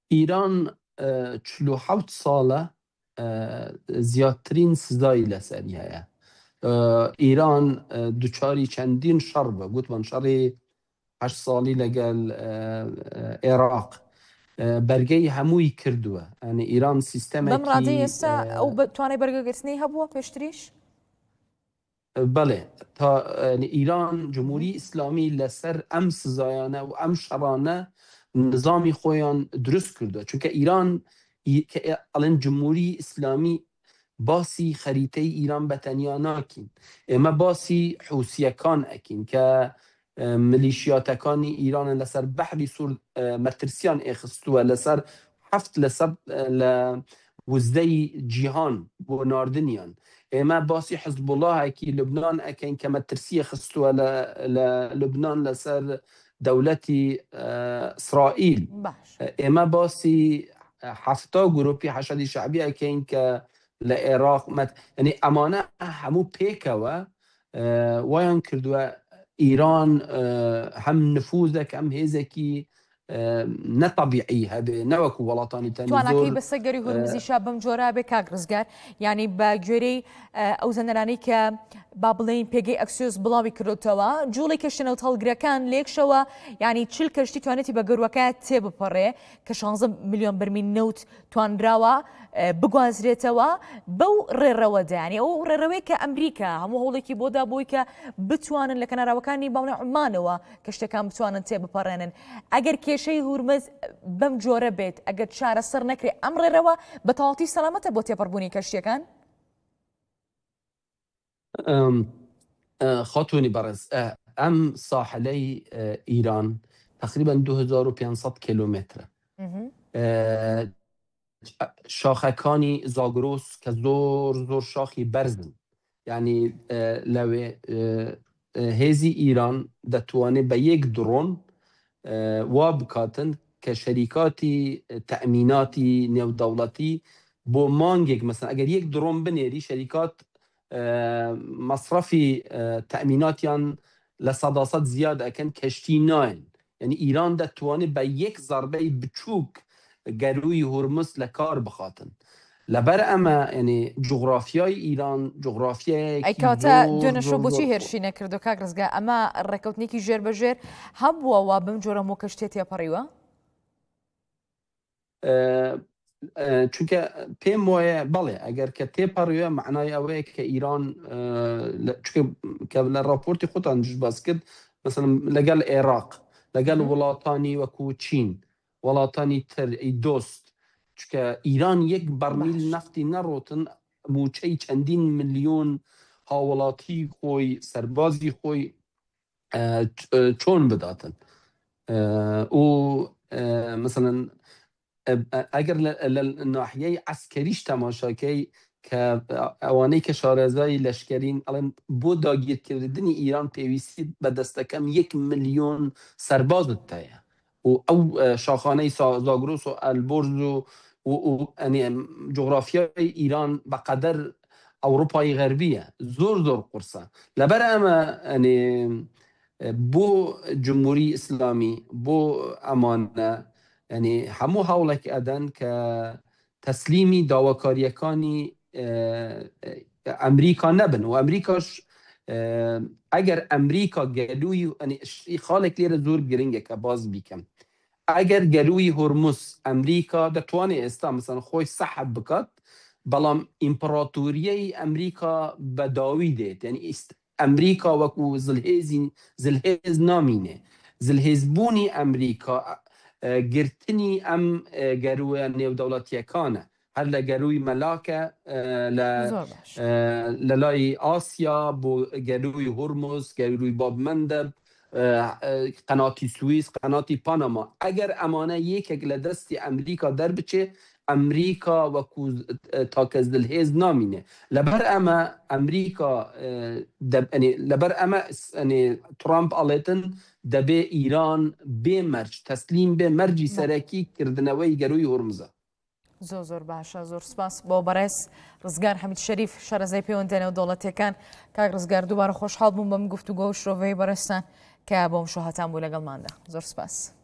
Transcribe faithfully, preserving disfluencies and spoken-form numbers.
ایران چلو حوت ساله زیادترین سزایی لەسەری هەیە. ئیران دووچاری چەندین شەڕ بە گوتمان شەڕی هەشت ساڵی لەگەل عێراق بەرگەی هەمووی کردووە. ئەنی ئیران سیستەمێکی بەم ڕادەی ئێستا ئەو توانای بەرگەگرتنی هەبووە پێشتریش؟ بەڵێ تا ئیران جمهوری ئیسلامی لەسەر ئەم سزایانە و ئەم شەڕانە نظامی خۆیان دروست کردووە، چونکە ئیران ئەڵێن جمهوری ئیسلامی باسی خەریتەی ئیران بەتەنیا ناکەین، ئێمە باسی حوسیەکان ئەکەین کە ملیشیاتەکانی ئیرانە لەسەر بەحری سوور مەترسیان ئێخستووە لەسەر هەفت لەسەر لە وزدەی جیهان بۆ ناردنیان. ئێمە باسی حزبوڵاهێکی لوبنان ئەکەین کە مەترسیە خستووە لە لوبنان لەسەر دەولەتی ئیسرائیل. ئێمە باسی هەفتا گروپی حەشەدی شەعبی ئەکەین کە لە عێراق ینی ئەمانە هەموو پێکەوە وایان کردووە ئیران هەم نفوذێک ئەم هێزێکی نەتەبیعی هەبێ نەوەکو وڵاتانی تەنی تواناکەی بەسەر گەری هورمزیشا بەم جۆرە بێ کاک ڕزگار، ینی بە گوێرەی ئەو زەنەرانەی کە با بڵێن پێگەی ئەکسیۆس بڵاوی کردوتەوە جوڵی کەشتنەوت هەڵگرەکان لێکشەوە، ینی چل کەشتی توانێتی بە گەروەکە تێبپەڕێ کە شانزە میلیۆن بەرمیل نەوت توانراوە بگوازرێتەوە بەو ڕێڕەوەدا. ینی ئەو ڕێڕەوەی کە ئەمریکا هەموو هەوڵێکی بۆدا بۆی کە بتوانن لە کەناراوەکانی باونە عومانەوە کەشتەکان بتوانن تێبپەڕێنن. ئەگەر کێشەی هورمز بەم جۆرە بێت، ئەگەر چارەسەر نەکرێ ئەم ڕێڕەوە بە تەواوەتی سەلامەتە بۆ تێپەڕبوونی کەشتیەکان؟ خاتونی بەڕێز، ئەم ساحلەی ئیران تقریبا دو هزار و پێنج کیلومترە. شاخەکانی زاگرۆس کە زۆر زۆر شاخی بەرزن، یعنی لەوێ هێزی ئیران دەتوانێت بە یەک درۆن وا بکاتن کە شەریکاتی تەئمیناتی نێودەوڵەتی بۆ مانگێک مەسەن ئەگەر یەک درۆن بنێری شەریکات مەصرەفی تەئمیناتیان لە سەداسەد زیاد ئەکەن کەشتی ناین. یعنی ئیران دەتوانێت بە یەک زەربەی بچووک گەروی هورمز لە کار بخاتن. لەبەر ئەمە ینی جوغرافیای ئیران جوغرافیایەکی ئەیکاتە دوێنەشەو بۆچی هێرشی نەکردو کاک ڕزگار؟ ئەمە ڕێکەوتنێکی ژێر بەژێر هەبووەوە بم جۆرە هەموو کەشتێ تێپەڕیوە؟ چونکە پێم وایە بەڵێ ئەگەر کە تێپەڕیوە معنای ئەوەیە کە ئیران کە لە راپۆرتی خۆتان دژ باس کرد مثلا لەگەل عێراق لەگەل وڵاتانی وەکو چین وڵاتانی تر دۆست، چکە ئیران یەک بەرمیل نەفتی نەڕۆتن موچەی چەندین ملیۆن هاوڵاتی خۆی سەربازی خۆی چۆن بداتن. و مثلا ئەگەر لە ناحیەی عەسکەریش تەماشاکەی کە ئەوانەی کە شارەزای لەشکرین ئەڵێن بۆ داگیرکردنی ئیران پێویستی بە دەستەکەم یەک ملیۆن سەربازت هەیە و ئەو شاخانەی زاگرۆس و ئەلبۆرز و جغرافیای ئیران بەقەدەر ئەوروپای غەربیە زۆر زۆر قورسە. لەبەر ئەمە بۆ جمهوری ئیسلامی بۆ ئەمانە ینی هەموو هەوڵێک ئەدەن کە تەسلیمی داواکاریەکانی ئەمریکا نەبن و ئەمریکاش ئەگەر ئەمریکا گەلووی خاڵێک لێرە زۆر گرنگە کە باز بیکەم، ئەگەر گەلووی هورمز ئەمریکا دەتوانێت ئێستا مەسەن خۆی سەحب بکات، بەڵام ئیمپراتۆریەی ئەمریکا بەداوی دێت. یعنی ئەمریکا وەکو زلهێزی زلهێز نامینێ، زلهێزبوونی ئەمریکا گرتنی ئەم گەروە نێودەوڵەتیەکانە هەر لە گەروی مەلاکە لە لای ئاسیا بۆ گەروی هورمز، گەروی بابمەندەب، قەناتی سوئیس، قەناتی پانەما. ئەگەر ئەمانە یەکێک لە دەستی ئەمریکا دەربچێ ئەمریکا وەکو تاکە زلهێز نامینێ. لەبەر ئەمە ئەمریکا لەبەر ئەمە ترامپ ئەڵێتن دەبێ ئیران بێمەرج تەسلیم بێ مەرجی سەرەکی کردنەوەی گەروی هورمزە. زۆر زۆر باشە، زۆر سپاس بۆ بەڕێز ڕزگار حەمید شەریف شارەزای پەیوەندیە نێودەوڵەتیەکان. کاک ڕزگار دووبارە خۆشحاڵ بووم بەم گفتوگۆ و شۆڤەی بەڕێستان کە بۆم شۆهەتان بوو لەگەڵماندا. زۆر سپاس.